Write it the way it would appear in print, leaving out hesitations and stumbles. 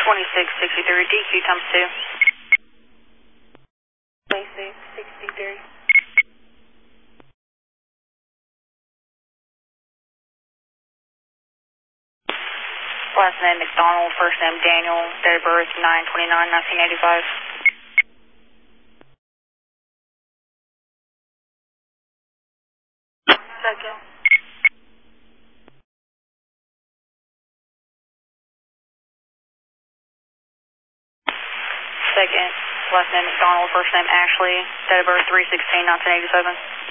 2663, DQ times 2. 2663. Last name McDonald, first name Daniel, date of birth 9/29/1985. Second. Second, last name McDonald, first name Ashley, date of birth 3/16/1987.